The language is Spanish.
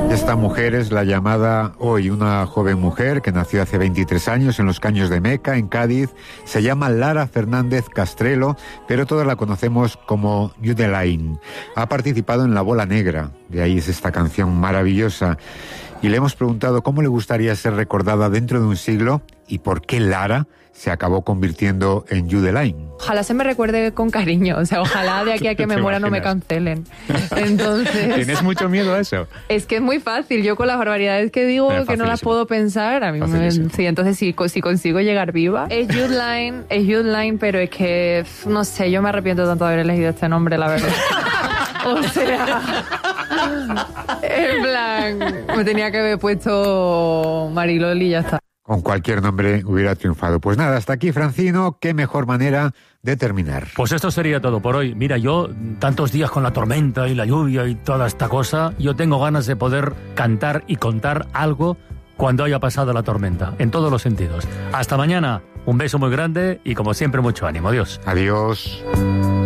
Esta mujer es la llamada hoy, una joven mujer que nació hace 23 años en los Caños de Meca, en Cádiz. Se llama Lara Fernández Castrelo, pero todos la conocemos como Judelaine. Ha participado en La Bola Negra, de ahí es esta canción maravillosa. Y le hemos preguntado cómo le gustaría ser recordada dentro de un siglo y por qué Lara se acabó convirtiendo en Judelaine. Ojalá se me recuerde con cariño, o sea, ojalá de aquí a que me muera no me cancelen. Entonces... ¿Tienes mucho miedo a eso? Es que es muy fácil, yo con las barbaridades que digo, que no las puedo pensar, a mí sí, entonces si consigo llegar viva. Es Judelaine, pero es que, no sé, yo me arrepiento tanto de haber elegido este nombre, la verdad. O sea, en plan, me tenía que haber puesto Mariloli y ya está. Con cualquier nombre hubiera triunfado. Pues nada, hasta aquí, Francino. Qué mejor manera de terminar. Pues esto sería todo por hoy. Mira, yo, tantos días con la tormenta y la lluvia y toda esta cosa, yo tengo ganas de poder cantar y contar algo cuando haya pasado la tormenta, en todos los sentidos. Hasta mañana. Un beso muy grande y, como siempre, mucho ánimo. Adiós. Adiós.